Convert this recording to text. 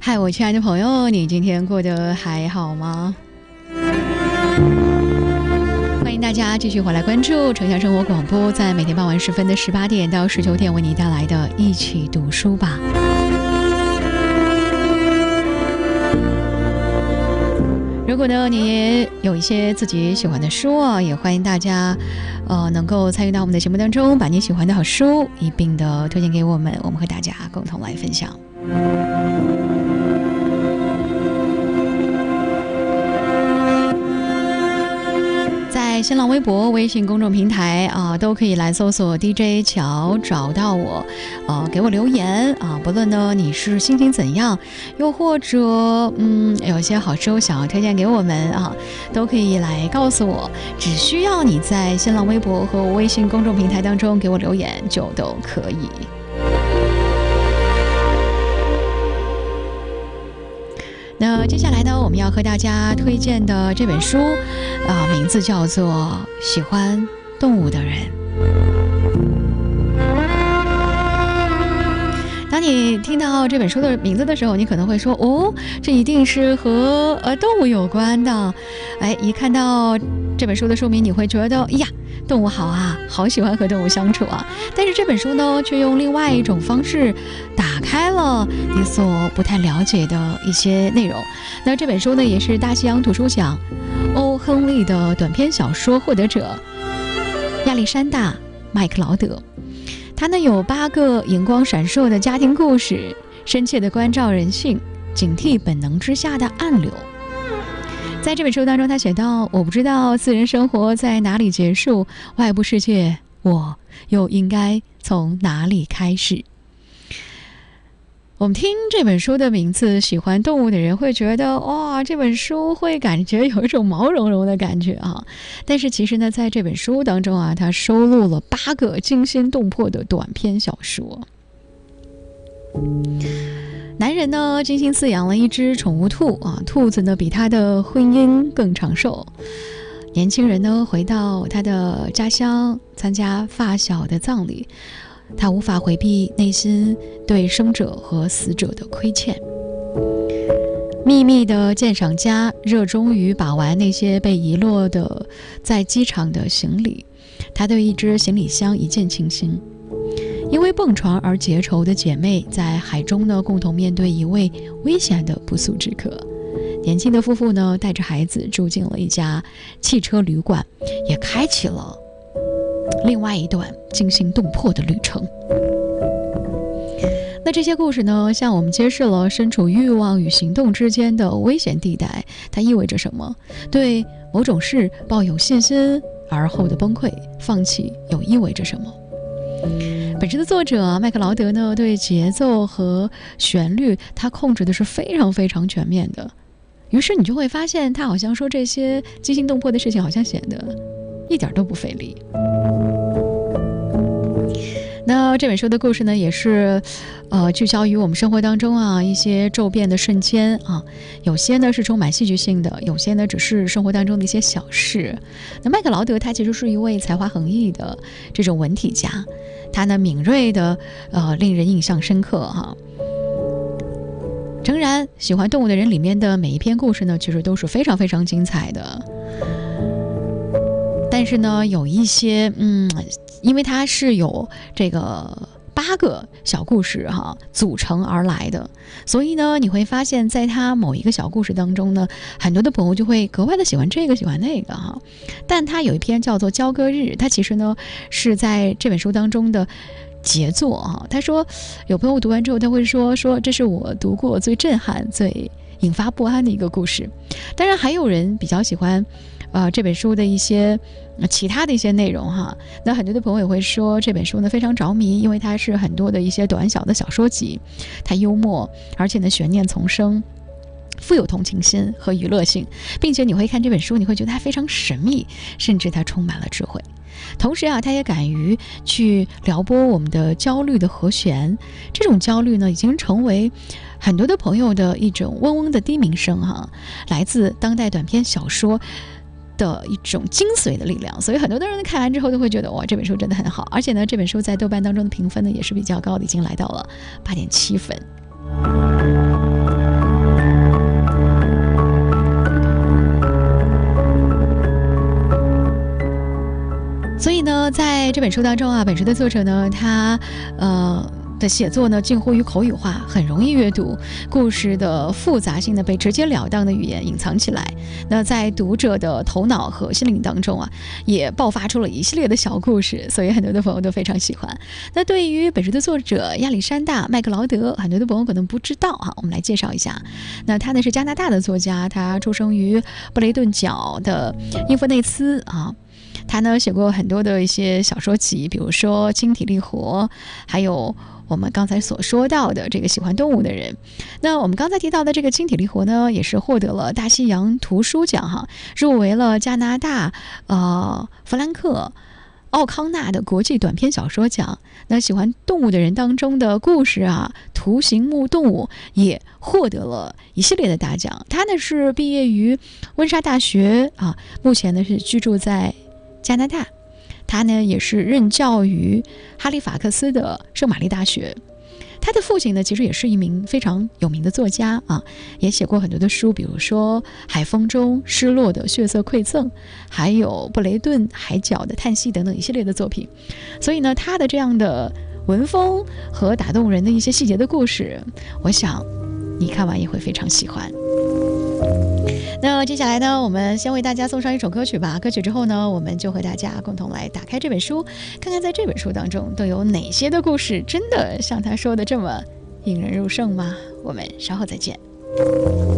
嗨，我亲爱的朋友，你今天过得还好吗？欢迎大家继续回来关注城乡生活广播，在每天傍晚时分的18点到19点为你带来的一起读书吧。如果呢你有一些自己喜欢的书啊，也欢迎大家能够参与到我们的节目当中，把你喜欢的好书一并的推荐给我们，我们和大家共同来分享。在新浪微博、微信公众平台都可以来搜索 DJ 乔找到我，给我留言不论呢你是心情怎样，又或者有一些好书想要推荐给我们都可以来告诉我，只需要你在新浪微博和微信公众平台当中给我留言就都可以。那接下来呢，我们要和大家推荐的这本书名字叫做《喜欢动物的人》。当你听到这本书的名字的时候，你可能会说这一定是和动物有关的。一看到这本书的书名，你会觉得呀，动物好啊，好喜欢和动物相处啊。但是这本书呢，却用另外一种方式打开了你所不太了解的一些内容。那这本书呢，也是大西洋图书奖欧亨利的短篇小说获得者亚历山大·麦克劳德。他呢有8个荧光闪烁的家庭故事，深切地关照人性，警惕本能之下的暗流。在这本书当中，他写道：我不知道私人生活在哪里结束，外部世界我又应该从哪里开始。我们听这本书的名字，喜欢动物的人会觉得哇，这本书会感觉有一种毛茸茸的感觉但是其实呢，在这本书当中它收录了8个惊心动魄的短篇小说。男人呢精心饲养了一只宠物兔兔子呢比他的婚姻更长寿。年轻人呢回到他的家乡参加发小的葬礼，他无法回避内心对生者和死者的亏欠。秘密的鉴赏家热衷于把玩那些被遗落的在机场的行李，他对一只行李箱一见倾心。因为蹦床而结仇的姐妹在海中呢共同面对一位危险的不速之客。年轻的夫妇呢带着孩子住进了一家汽车旅馆，也开启了另外一段惊心动魄的旅程。那这些故事呢，向我们揭示了身处欲望与行动之间的危险地带，它意味着什么？对某种事抱有信心而后的崩溃、放弃又意味着什么？本书的作者麦克劳德呢，对节奏和旋律他控制的是非常非常全面的。于是你就会发现，他好像说这些惊心动魄的事情，好像显得一点都不费力。那这本书的故事呢，也是聚焦于我们生活当中一些骤变的瞬间有些呢是充满戏剧性的，有些呢只是生活当中的一些小事。那麦克劳德他其实是一位才华横溢的这种文体家，他呢敏锐的令人印象深刻诚然，喜欢动物的人里面的每一篇故事呢，其实都是非常非常精彩的。但是呢，有一些因为它是有这个8个小故事组成而来的，所以呢，你会发现在它某一个小故事当中呢，很多的朋友就会格外的喜欢这个喜欢那个但它有一篇叫做交割日，它其实呢是在这本书当中的杰作他说有朋友读完之后他会说这是我读过最震撼最引发不安的一个故事。当然还有人比较喜欢这本书的一些其他的一些内容那很多的朋友也会说这本书呢非常着迷，因为它是很多的一些短小的小说集，它幽默，而且呢悬念丛生，富有同情心和娱乐性，并且你会看这本书，你会觉得它非常神秘，甚至它充满了智慧。同时它也敢于去撩拨我们的焦虑的和弦，这种焦虑呢已经成为很多的朋友的一种嗡嗡的低鸣声来自当代短篇小说的一种精髓的力量。所以很多的人看完之后都会觉得哇，这本书真的很好，而且呢这本书在豆瓣当中的评分呢也是比较高的，已经来到了8.7分。 在这本书当中啊，本书的作者呢，他的写作呢近乎于口语化，很容易阅读，故事的复杂性呢被直截了当的语言隐藏起来。那在读者的头脑和心灵当中啊，也爆发出了一系列的小故事，所以很多的朋友都非常喜欢。那对于本书的作者亚历山大·麦克劳德，很多的朋友可能不知道啊，我们来介绍一下。那他呢是加拿大的作家，他出生于布雷顿角的因弗内斯啊。他呢写过很多的一些小说集，比如说《轻体力活》，还有我们刚才所说到的这个喜欢动物的人。那我们刚才提到的这个《轻体力活》呢，也是获得了大西洋图书奖哈，入围了加拿大弗兰克奥康纳的国际短篇小说奖。那喜欢动物的人当中的故事啊，图形目动物也获得了一系列的大奖。他呢是毕业于温莎大学啊，目前呢是居住在加拿大。他呢也是任教于哈利法克斯的圣玛丽大学。他的父亲呢其实也是一名非常有名的作家啊，也写过很多的书，比如说《海风中失落的血色馈赠》，还有《布雷顿海角的叹息》等等一系列的作品。所以呢，他的这样的文风和打动人的一些细节的故事，我想你看完也会非常喜欢。那接下来呢，我们先为大家送上一首歌曲吧。歌曲之后呢，我们就和大家共同来打开这本书，看看在这本书当中都有哪些的故事真的像他说的这么引人入胜吗？我们稍后再见。